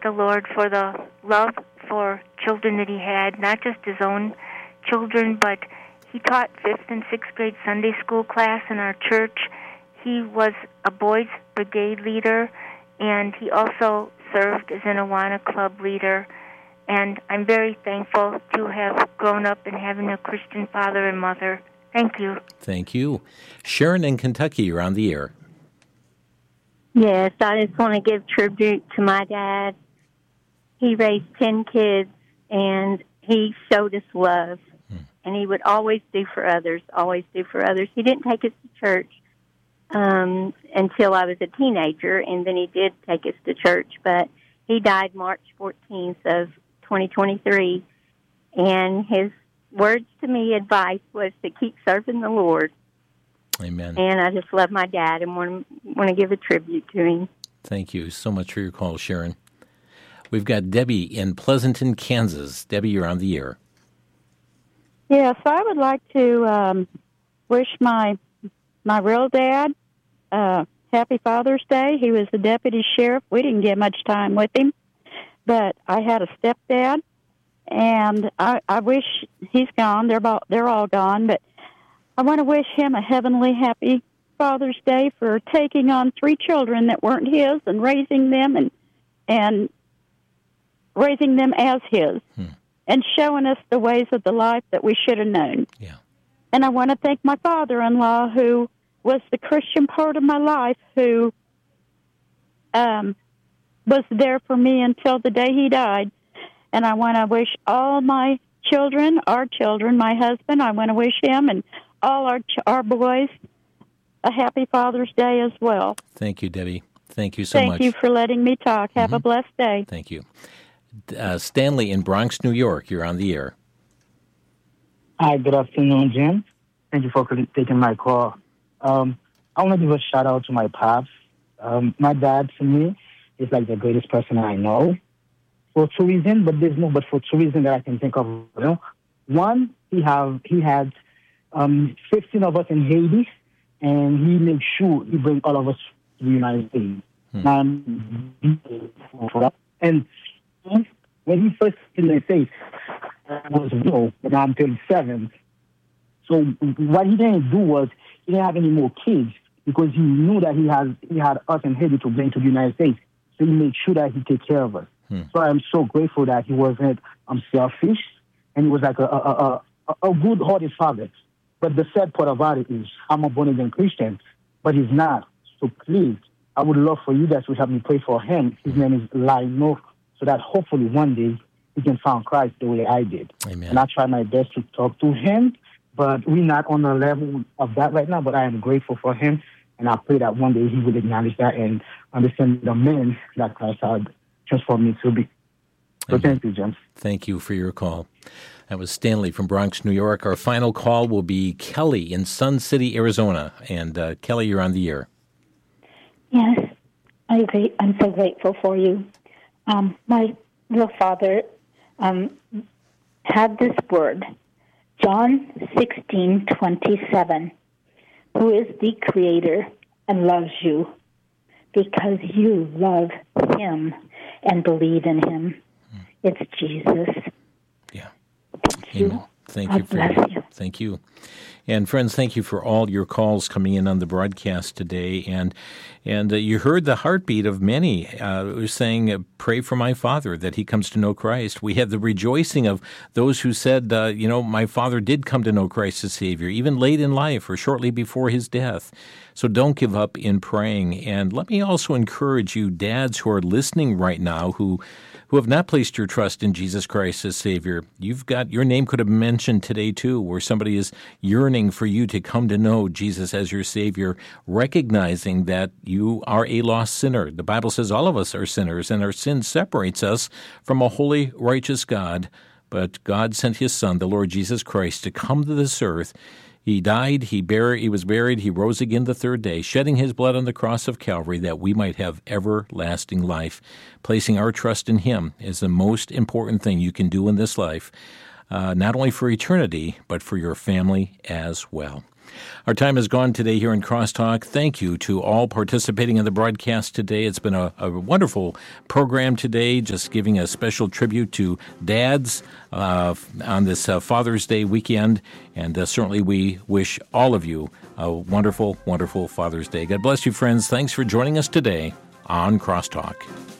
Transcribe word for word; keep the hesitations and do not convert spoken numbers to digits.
the Lord for the love for children that he had, not just his own children, but he taught fifth and sixth grade Sunday school class in our church. He was a boys' brigade leader, and he also served as an Awana Club leader. And I'm very thankful to have grown up and having a Christian father and mother. Thank you. Thank you. Sharon in Kentucky, you're on the air. Yes, I just want to give tribute to my dad. He raised ten kids, and he showed us love. Hmm. And he would always do for others, always do for others. He didn't take us to church um, until I was a teenager, and then he did take us to church. But he died March fourteenth of twenty twenty-three, and his words to me, advice, was to keep serving the Lord. Amen. And I just love my dad and want to, want to give a tribute to him. Thank you so much for your call, Sharon. We've got Debbie in Pleasanton, Kansas. Debbie, you're on the air. Yes, I would like to um, wish my my real dad uh, happy Father's Day. He was the deputy sheriff. We didn't get much time with him, but I had a stepdad, and I, I wish he's gone. They're about, they're all gone, but I want to wish him a heavenly happy Father's Day for taking on three children that weren't his and raising them and and raising them as his hmm. and showing us the ways of the life that we should have known. Yeah. And I want to thank my father-in-law, who was the Christian part of my life, who um, was there for me until the day he died. And I want to wish all my children, our children, my husband, I want to wish him and all our our boys a happy Father's Day as well. Thank you, Debbie. Thank you so Thank much. Thank you for letting me talk. Have mm-hmm. a blessed day. Thank you. Uh, Stanley in Bronx, New York, you're on the air. Hi, good afternoon, Jim. Thank you for taking my call. Um, I want to give a shout-out to my pops. Um, my dad, to me, is like the greatest person I know. For two reasons, but there's no but for two reasons that I can think of. You know? One, he have he had um, fifteen of us in Haiti, and he made sure he bring all of us to the United States. Hmm. Um, and when he first came to the States, I was you but now I'm thirty-seven. So what he didn't do was he didn't have any more kids because he knew that he had he had us in Haiti to bring to the United States. So he made sure that he take care of us. Hmm. So I'm so grateful that he wasn't um, selfish, and he was like a a, a, a good-hearted father. But the sad part about it is I'm a born-again Christian, but he's not. So please, I would love for you guys to help me pray for him. His name is Lionel, so that hopefully one day he can find Christ the way I did. Amen. And I try my best to talk to him, but we're not on the level of that right now, but I am grateful for him, and I pray that one day he will acknowledge that and understand the man that Christ had transformed me to be. So Amen. Thank you, James. Thank you for your call. That was Stanley from Bronx, New York. Our final call will be Kelly in Sun City, Arizona. And uh, Kelly, you're on the air. Yes, I agree. I'm so grateful for you. Um, my real father um, had this word, John sixteen twenty-seven, who is the Creator and loves you because you love Him and believe in Him. Hmm. It's Jesus. Yeah. Thank you. Amen. Thank God you for bless you. Thank you. And friends, thank you for all your calls coming in on the broadcast today. And and uh, you heard the heartbeat of many uh, who were saying, uh, pray for my father, that he comes to know Christ. We had the rejoicing of those who said, uh, you know, my father did come to know Christ as Savior, even late in life or shortly before his death. So don't give up in praying. And let me also encourage you, dads who are listening right now, who who have not placed your trust in Jesus Christ as Savior. You've got, your name could have been mentioned today too, where somebody is yearning for you to come to know Jesus as your Savior, recognizing that you are a lost sinner. The Bible says all of us are sinners, and our sin separates us from a holy, righteous God. But God sent His Son, the Lord Jesus Christ, to come to this earth. He died, he buried, he was buried, he rose again the third day, shedding his blood on the cross of Calvary that we might have everlasting life. Placing our trust in Him is the most important thing you can do in this life, uh, not only for eternity, but for your family as well. Our time is gone today here in Crosstalk. Thank you to all participating in the broadcast today. It's been a, a wonderful program today, just giving a special tribute to dads uh, on this uh, Father's Day weekend. And uh, certainly we wish all of you a wonderful, wonderful Father's Day. God bless you, friends. Thanks for joining us today on Crosstalk.